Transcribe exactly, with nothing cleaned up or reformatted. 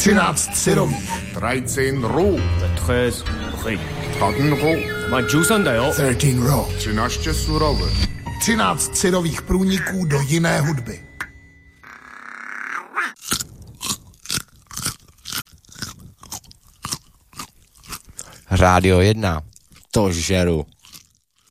třináct syrových. dreizehn roh. treize riz. Traden roh. Má juicandajo. třináct raw. třináct surowe. třináct syrových průniků do jiné hudby. Rádio jedna. To žeru.